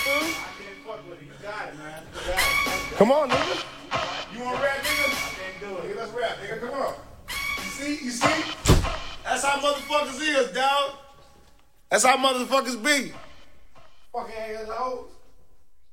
can't fuck with it. You got it, man. You got it. Come on, nigga. You want to rap, nigga? I can't do it. Nigga, let's rap, nigga. Come on. You see? That's how motherfuckers is, dog. That's how motherfuckers be. Fucking ass hoes.